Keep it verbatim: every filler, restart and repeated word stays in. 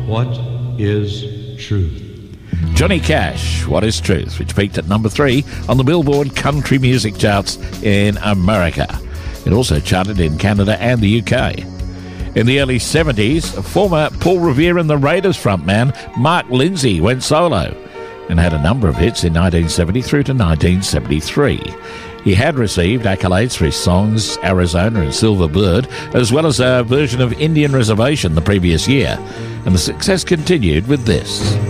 What is Truth? Johnny Cash, What is Truth, which peaked at number three on the Billboard country music charts in America. It also charted in Canada and the U K. In the early seventies, former Paul Revere and the Raiders frontman Mark Lindsay went solo and had a number of hits in nineteen seventy through to nineteen seventy-three. He had received accolades for his songs Arizona and Silver Bird, as well as a version of Indian Reservation the previous year, and the success continued with this.